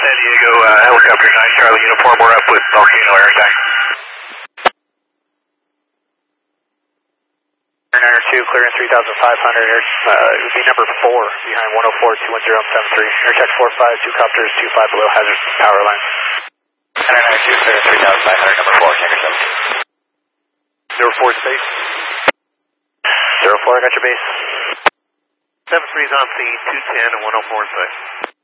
San Diego, helicopter 9 Charlie uniform, we're up with Volcano Air Attack. 902, clearance 3,500, it would be number 4 behind 104-210-73. Air check 45, 2 copters, 25 below hazard power line. 902, clearance 3,500, number 4, check yourself. 04 space. 04, I got your base. 73 is on scene, 210 and 104 space.